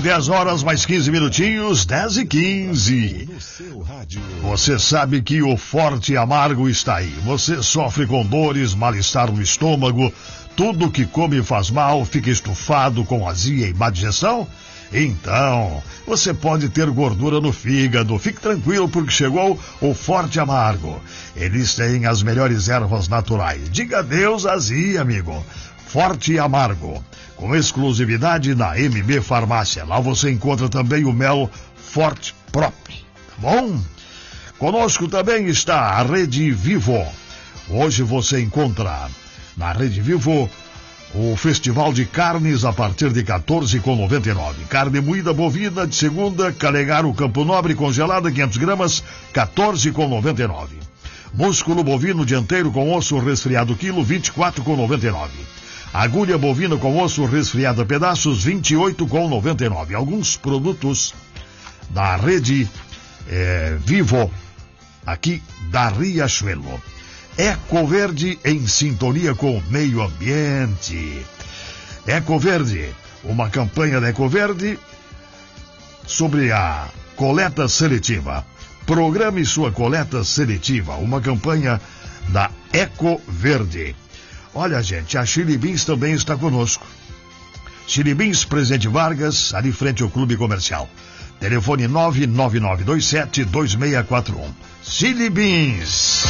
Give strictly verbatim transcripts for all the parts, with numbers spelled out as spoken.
dez horas mais quinze minutinhos, dez e quinze. Você sabe que o Forte Amargo está aí. Você sofre com dores, mal-estar no estômago, tudo que come faz mal, fica estufado com azia e má digestão? Então, você pode ter gordura no fígado. Fique tranquilo porque chegou o Forte Amargo. Eles têm as melhores ervas naturais. Diga adeus azia, amigo. Forte Amargo, com exclusividade na M B Farmácia. Lá você encontra também o mel Forte Prop, tá bom? Conosco também está a Rede Vivo. Hoje você encontra na Rede Vivo o Festival de Carnes a partir de quatorze reais e noventa e nove centavos. Carne moída bovina de segunda, Calegaro Campo Nobre congelada, quinhentas gramas, quatorze reais e noventa e nove centavos. Músculo bovino dianteiro com osso resfriado quilo, vinte e quatro reais e noventa e nove centavos. Agulha bovina com osso resfriado a pedaços, vinte e oito reais e noventa e nove centavos. Alguns produtos da Rede é, Vivo, aqui da Riachuelo. Ecoverde em sintonia com o meio ambiente. Ecoverde, uma campanha da Ecoverde sobre a coleta seletiva. Programe sua coleta seletiva, uma campanha da Ecoverde. Olha, gente, a Chili Beans também está conosco. Chili Beans, Presidente Vargas, ali frente ao Clube Comercial. Telefone nove nove nove dois sete dois seis quatro um. Chili Beans.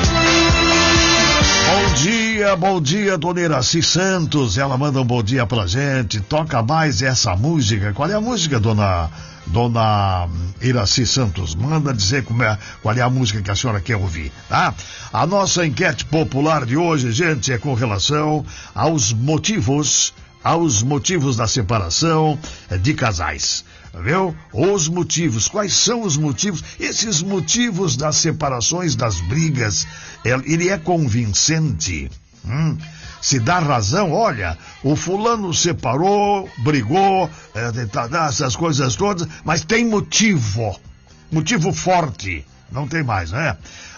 Bom dia, bom dia, dona Iraci Santos. Ela manda um bom dia pra gente. Toca mais essa música. Qual é a música, dona, dona Iraci Santos? Manda dizer como é, qual é a música que a senhora quer ouvir, tá? A nossa enquete popular de hoje, gente, é com relação aos motivos, aos motivos da separação de casais. Viu? Os motivos. Quais são os motivos? Esses motivos das separações, das brigas, ele é convincente. Hum? Se dá razão, olha, o fulano separou, brigou, é, essas coisas todas, mas tem motivo. Motivo forte. Não tem mais, né?